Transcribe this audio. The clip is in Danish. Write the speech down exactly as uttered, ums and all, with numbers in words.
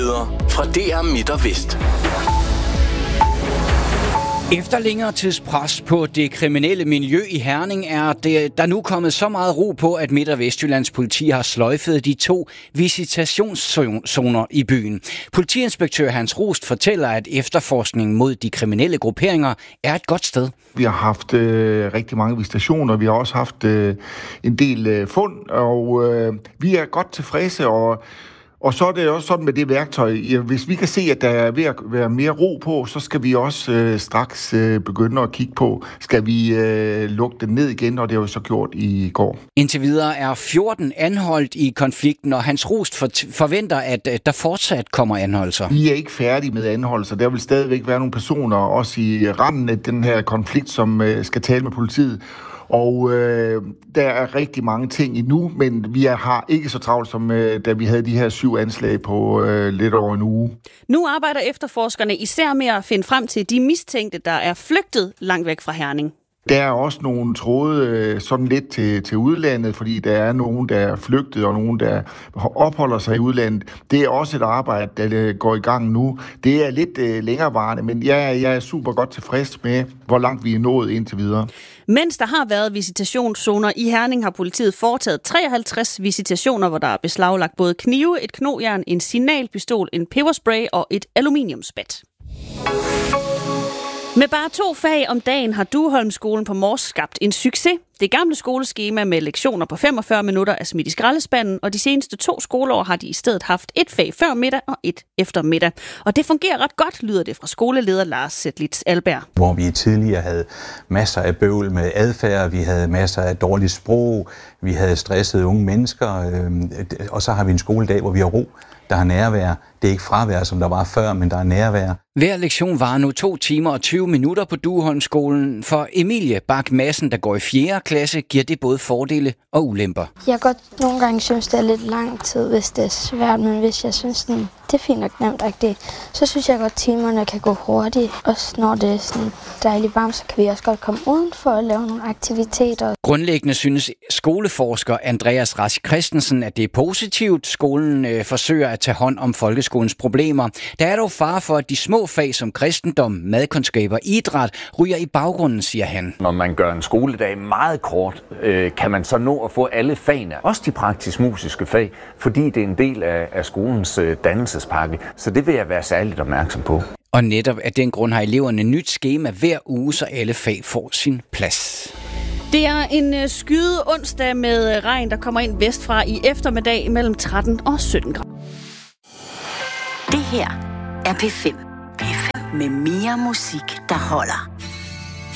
Nyheder fra D R Midt og Vest. Efter længere tids pres på det kriminelle miljø i Herning er det, der nu kommet så meget ro på, at Midt- og Vestjyllands politi har sløjfet de to visitationszoner i byen. Politiinspektør Hans Rost fortæller, at efterforskningen mod de kriminelle grupperinger er et godt sted. Vi har haft øh, rigtig mange visitationer, vi har også haft øh, en del øh, fund, og øh, vi er godt tilfredse, og Og så er det også sådan med det værktøj. Hvis vi kan se, at der er ved at være mere ro på, så skal vi også øh, straks øh, begynde at kigge på, skal vi øh, lukke den ned igen, og det har vi så gjort i går. Indtil videre er fjorten anholdt i konflikten, og Hans Rost for- forventer, at øh, der fortsat kommer anholdelser. Vi er ikke færdige med anholdelser. Der vil stadigvæk være nogle personer, også i randen af den her konflikt, som øh, skal tale med politiet. Og øh, der er rigtig mange ting endnu, men vi har ikke så travlt, som øh, da vi havde de her syv anslag på øh, lidt over en uge. Nu arbejder efterforskerne især med at finde frem til de mistænkte, der er flygtet langt væk fra Herning. Der er også nogle tråde øh, sådan lidt til, til udlandet, fordi der er nogen, der er flygtet, og nogen, der opholder sig i udlandet. Det er også et arbejde, der går i gang nu. Det er lidt øh, længerevarende, men jeg, jeg er super godt tilfreds med, hvor langt vi er nået indtil videre. Mens der har været visitationszoner i Herning, har politiet foretaget treoghalvtreds visitationer, hvor der er beslaglagt både knive, et knogjern, en signalpistol, en peberspray og et aluminiumsbat. Med bare to fag om dagen har Dueholmskolen på Mors skabt en succes. Det gamle skoleskema med lektioner på femogfyrre minutter er smidt i skraldespanden, og de seneste to skoleår har de i stedet haft et fag før middag og et efter middag. Og det fungerer ret godt, lyder det fra skoleleder Lars Sætlitz Alberg. Hvor vi tidligere havde masser af bøvl med adfærd, vi havde masser af dårligt sprog, vi havde stressede unge mennesker, øh, og så har vi en skoledag, hvor vi har ro. Der er nærvær. Det er ikke fravær, som der var før, men der er nærvær. Hver lektion varer nu to timer og tyve minutter på Dueholmskolen. For Emilie Bak Madsen, der går i fjerde klasse, giver det både fordele og ulemper. Jeg godt nogle gange synes, det er lidt lang tid, hvis det er svært, men hvis jeg synes, det er fint og nemt, så synes jeg godt, at timerne kan gå hurtigt. Også når det er sådan dejligt varmt, så kan vi også godt komme udenfor og lave nogle aktiviteter. Grundlæggende synes skoleforsker Andreas Rask Christensen, at det er positivt. Skolen øh, forsøger at tage hånd om folkeskolens problemer. Der er dog fare for, at de små fag som kristendom, madkundskaber og idræt ryger i baggrunden, siger han. Når man gør en skoledag meget kort, øh, kan man så nå at få alle fagene, også de praktisk-musiske fag, fordi det er en del af, af skolens øh, dannelsespakke. Så det vil jeg være særligt opmærksom på. Og netop af den grund har eleverne nyt skema hver uge, så alle fag får sin plads. Det er en skyde onsdag med regn, der kommer ind vestfra i eftermiddag mellem tretten og sytten grader. Det her er P fem. P fem med mere musik, der holder.